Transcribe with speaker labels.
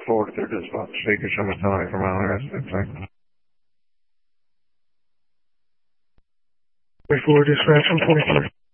Speaker 1: forward, they're just about to shake a Shamatani from our residence.
Speaker 2: Forward dispatch on 24.